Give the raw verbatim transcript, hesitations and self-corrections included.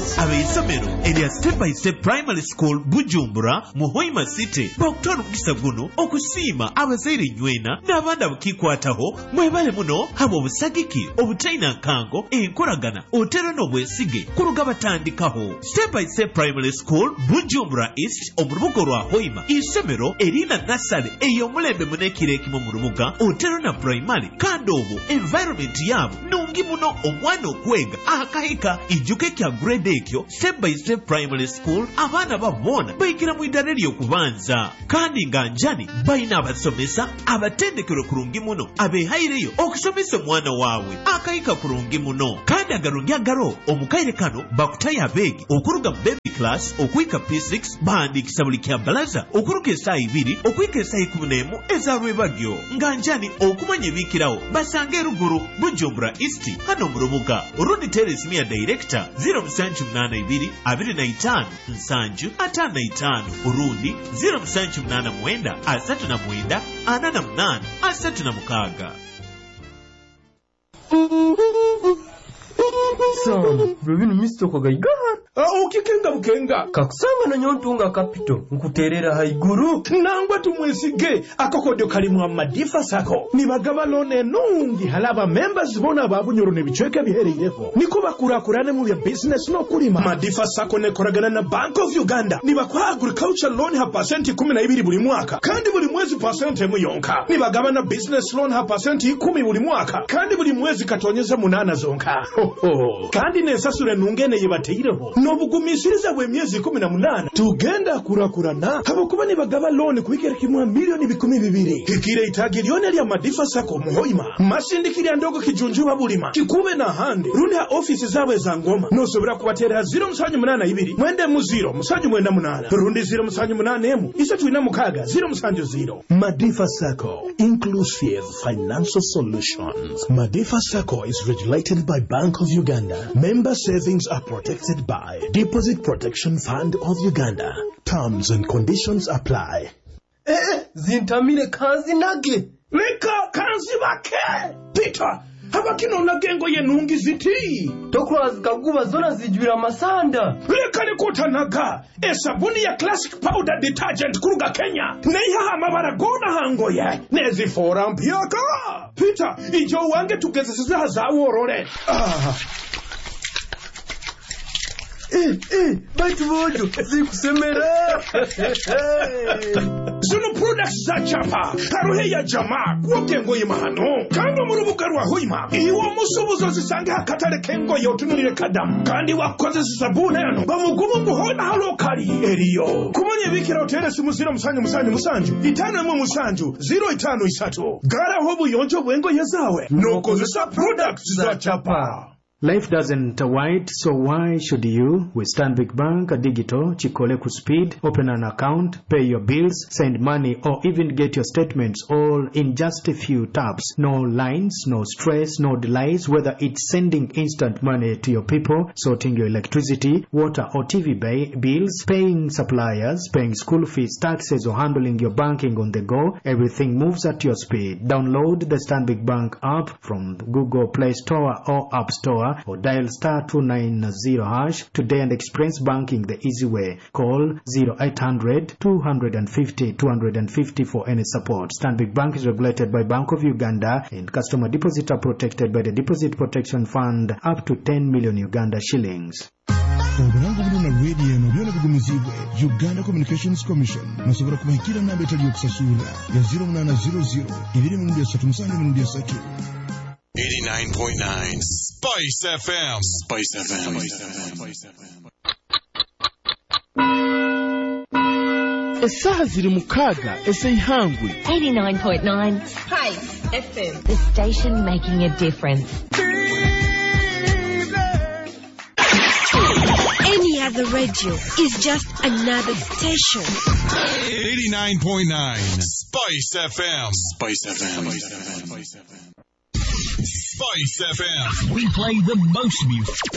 Ab'essomero erya Step by Step Primary School Bujumbura mu Hoima City bakutwala omukisa guno okusiima abazaire nywena n'abaana abakikwataho mwebale muno haba obusagiki obutayina nkango enkolagana otero n'obwesige ku luga batandikaho. Step by Step Primary School Bujumbura East omulubuga lwa Hoima, isomero erina nasale ey'omulembe munekire ekimu mu lubuga otero na primary kandi obwo environment yaabo nungi muno omwana okwega akahika ijuke kya grade ekyo. Step by Step Primary School abaana babona bayigira mu idara ly'okubanza kandi nga njani bayina abasomesa abatendekero kurungi muno abehaireyo okusomesa omwana waabwe akahika kurungi muno kandi agalungi agalo omukaire kano bakutaya abegi okuruga mu baby class okuyika P six bahandikisa buli kyambalaza okuruka esaawa ibiri okuyika esaawa ikumi n'emu eza lwebagyo nga njani okumanya ebikirawo basange eruguru Bujumbura East hano mu lubuga Rundi Terrace Mia Director zero musanju munana ibiri abiri na itano nsanju atano na itano Urundi zero musanju munana mwenda asatu na mwenda anana munana asatu na mukaga. So, Rubinu misto kwa gaigara. Ah, ukikenga bukenga. Kakusanga na nyontunga kapito. Nkuterera haiguru. Nangwa tumwesige. Akokodyo kalimu Madifa Sacco. Nibagaba lone nungi. Halaba members bona babu nyorone bichweke bihere yefo. Niko bakura kurane mu ya business no kurima. Madifa Sacco ne koragana na Bank of Uganda. Nibakwa agriculture loan ha pasenti kumi na ibiri buli mwaka. Kandi buli mwezi pasenti mu yonka. Nibagaba na business loan ha pasenti kumi buli mwaka. Kandi buli mwezi katonyeza munana zonka. Ho ho. Kandi nesasure nungene yebateireho. Nobugumisiriza bwe myezi kumi na munana tugenda kurakurana habokuba ni bagaba loan kuikera kimwa milioni bikumi bibiri kikire itagilione lya Madifa Sacco muhoima masindikiri ndogo kijunjuba bulima kikube na hande rundi ha office zawe za ngoma no sobera kubatera zero musanyu munana ibiri mwende mu zero musanyu mwenda munana rundi zero musanyu munana emu isatu ina mukaga zero musanyu zero. Madifa Sacco, inclusive financial solutions. Madifa Sacco is regulated by Bank of Uganda. Member savings are protected by Deposit Protection Fund of Uganda. Terms and conditions apply. Eh, zintamile kanzi nage. Leka kanzi bake. Peter, habakino nagengo yenungi ziti. Tokwa zikaguba zona zijwira masanda. Leka nikota naga. E sabuni ya classic powder detergent kuruga Kenya. Neiha hamabara gona hango ye. Nezi fora mpiyaka. Peter, ijo wange tugezesiza hazawo orore. Ah. Eh, eh, baitu bojo, zikusemera. Zino products za chapa, karuhe ya jamaa, kuoke ngoyi mahano. Kando murubuga rwa Hoima, iwa musubuzo zisange hakatale kengo ya utunulire kadamu. Kandi wakoze zisabune yano, bamugumu muhona halokali. Eriyo, kumanye wiki rotere simu zero musanju musanju musanju. Itana mu musanju, zero itano isatu. Gara hobu yonjo wengo yezawe. Noko zisa products za chapa. Life doesn't wait, so why should you? With Stanbic Bank Digital, Chikole ku speed, open an account, pay your bills, send money, or even get your statements all in just a few taps. No lines, no stress, no delays, whether it's sending instant money to your people, sorting your electricity, water or T V bills, paying suppliers, paying school fees, taxes, or handling your banking on the go. Everything moves at your speed. Download the Stanbic Bank app from Google Play Store or App Store, or dial star two nine zero hash today and experience banking the easy way. Call zero eight hundred two fifty two fifty for any support. Stanbic Bank is regulated by Bank of Uganda, and customer deposits are protected by the Deposit Protection Fund up to ten million Uganda shillings. Obulango bulina radio eno byona bugumizibwe Uganda Communications Commission nasobora kumahikira nabeta lyokusasula ya zero nine zero zero ibiri mu ndya musange mu ndya satu. eighty-nine point nine Spice F M. Spice F M. Spice F M. Esaha ziri mukaga ese ihangwe. eighty-nine point nine Spice F M. The station making a difference. Any other radio is just another station. eighty-nine point nine Spice F M. Spice F M. Spice F M. Spice F M. We play the most music.